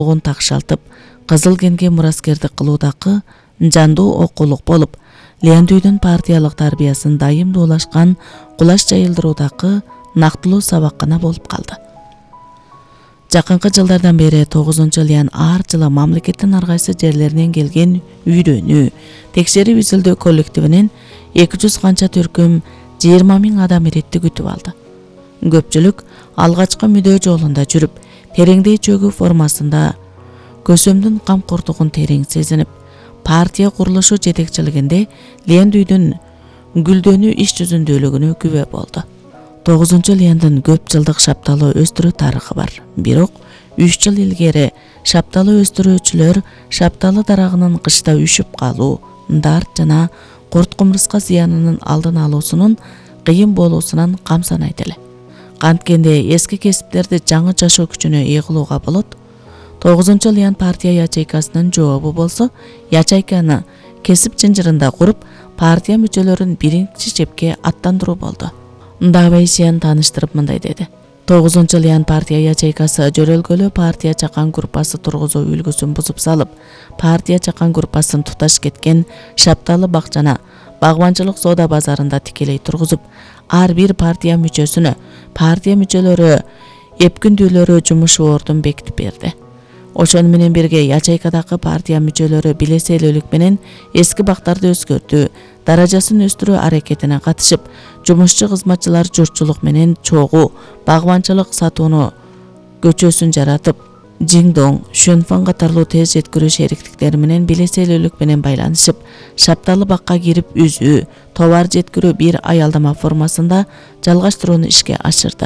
такшалтып, Кызыл кенге мураскердик кылуудагы жандуу окуулук болуп, Лендүйдүн партиялык тарбиясын дайымдуулашкан кулаш жайылдыруудагы нактылуу сабаккана болуп калды. Жакынкы жылдардан бери 9-Лен ар жылы мамлекеттин ар кайсы жерлеринен келген үйрөнүү, текшерип изилдөө коллективинин 200 канча түркүм 20 000 адам иретти күтүп алды. Көпчүлүк алгачкы мүдөө жолунда жүрүп, тереңдей чөгүү формасында көсөмдүн камкордугун терең сезинип, партия курулушу жетекчилигинде Лендүйдүн гүлдөнүү иш жүзүндүүлүгүнө күбө болду. 9-Лендин көп жылдык шапталуу өстүрүү тарыхы бар. Бирок 3 жыл илгери шапталуу өстүрүүчүлөр шапталы дарагынын кышта үшүп калуу, дарт жана курт кумурска зыянынын алдын алуусунун кыйын болуусунан камсанайт эле. Канткенде эски кесиптерди жаңы жашоо күчүнө ээ кылууга болот. 9-Лен партия ячейкасынын жообу болсо, ячейканы кесип жынжырында куруп, партия мүчөлөрүн биринчи чепке аттандыруу болду. Давейсиан тааныштырып мындай деди. 9-Лен партия ячейкасы жөрөлгөлөө партия чакан группасы тургузуу үлгүсүн бузуп салып, партия чакан группасын туташ кеткен шапталы бакчана багбанчылык соода базарында тикелей тургузуп, ар бир партия мүчөсүнө партия мүчөлөрү эпкүндүүлөрү жумуш ордун бекитип берди. Ошону менен бирге ячейкадагы партия мүчөлөрү билеселүүлүк менен эски бактарды өзгөртүү, даражасын өстүрүү аракетине катышып, жумушчу кызматчылар журтчулук менен чогуу багбанчылык сатууну көчөсүн жаратып, Жиңдоң, Шөнфан катарлуу тез жеткирүү шериктиктери менен билеселүүлүк менен байланышып, шапталы бакка кирип үзүү, товар жеткирүү бир аялдама формасында жалгаштырууну ишке ашырды.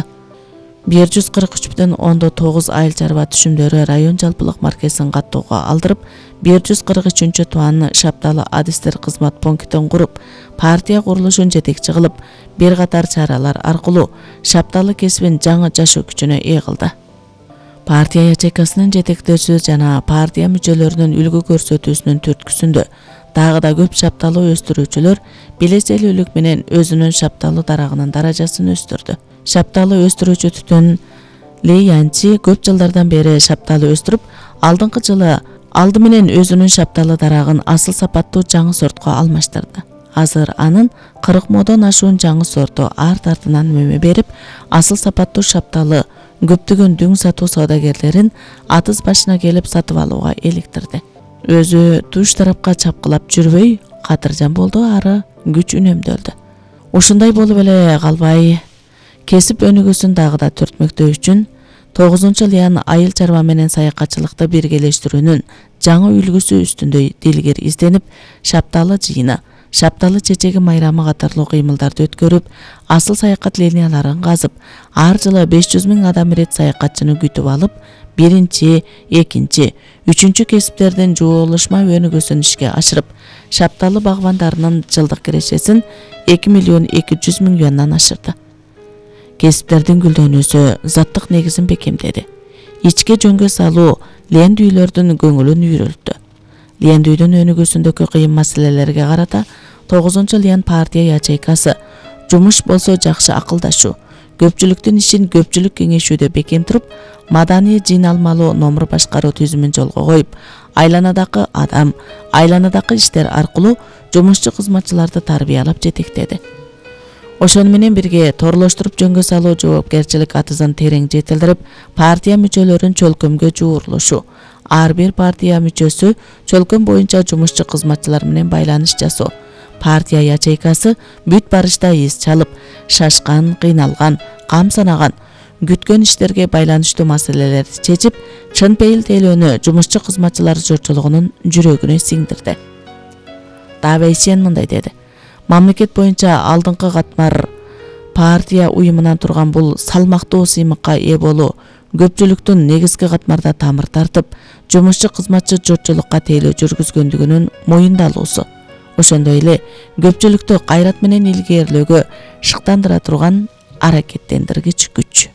143,9 айыл чарба түшүмдөрү район жалпылык маркесин каттоого алдырып, 143-туанны шапталы адистер кызмат пунктин куруп, партия курулушун жетекчи кылып, бир катар чаралар аркылуу шапталы кесибин жаңы жашоо күчүнө ээ кылды. Партия ячейкасынын жетектөөчүсү жана партия мүчөлөрүнүн үлгү көрсөтүүсүнүн түрткүсүндө дагы да көп шапталы өстүрүүчүлөр билеселүүлүк менен өзүнүн шапталы дарагынын даражасын өстүрдү. Шапталы өстүрүүчү түтүн Леянчи көп жылдардан бери шапталы өстүрүп, алдыңкы жылы алды менен өзүнүн шапталы дарагын асыл сапаттуу жаңы сортко алмаштырды. Азыр анын 40 модон ашуун жаңы сорту арт артынан мөмө берип, асыл сапаттуу шапталы көптөгөн дүң сатуу соодагерлерин атыз башына келип сатып алууга эликтирди. Өзү туш тарапка чапкылап жүрбөй, катыржан болду, ары күч үнөмдөлдү. Ушундай болуп эле калбай, кесип өнүгүүсүн дагы да төртмөктөө үчүн 9-Лен айыл чарба менен саякатчылыкты биргелештирүүнүн жаңы үлгүсү үстүндө дилгир изденип, шапталы жыйыны, шапталы чечеги майрамы катарлуу кыймылдарды өткөрүп, асыл саякат линияларын казып, ар жылы 500 000 адам ирет саякатчыны күтүп алып, биринчи, экинчи, үчүнчү кесиптердин жуулушма өнүгүүсүн ишке ашырып, шапталы багбандарынын жылдык кирешесин 2,2 миллиондон ашырды. Кесиптердин гүлдөнүүсү заттык негизин бекемдеди. Ичке жөнгө салуу Лендүйлөрдүн көңүлүн үйрөлттү. Лендүйдүн өнүгүүсүндөгү кыйын маселелерге карата 9-Лен партия ячейкасы жумуш болсо жакшы акылдашуу, көпчүлүктүн ишин көпчүлүк кеңешүүдө бекем туруп, маданий жыйналмалуу номур башкаруу түзүмүн жолго коюп, айланадагы адам, айланадагы иштер аркылуу жумушчу кызматчыларды тарбиялап жетектеди. Ошону менен бирге торлоштуруп жөнгө салуу жоопкерчилик атызын терең жетилдирип, партия мүчөлөрүн чөлкөмгө жуурулушу, ар бир партия мүчөсү чөлкөм боюнча жумушчу кызматчылар менен байланыш жасоо, партия ячейкасы бүт барышта из чалып, шашкан, кыйналган, камсанаган, күткөн иштерге байланыштуу маселелерди чечип, чын пейил-тейлөөнү жумушчу кызматчылар журтчулугунун жүрөгүнө сиңдирди. Давейсиан мындай деди. Мамлекет боюнча алдыңкы катмар партия уюмунан турган бул салмактуу сыймыкка ээ болуу көпчүлүктүн негизги катмарда тамыр тартып, жумушчу кызматчы журтчулукка тейлөө жүргүзгөндүгүнүн моюндалуусу. Ошондой эле көпчүлүктү кайрат менен илгээрлөөгө шыктандыра турган аракеттендиргич күч.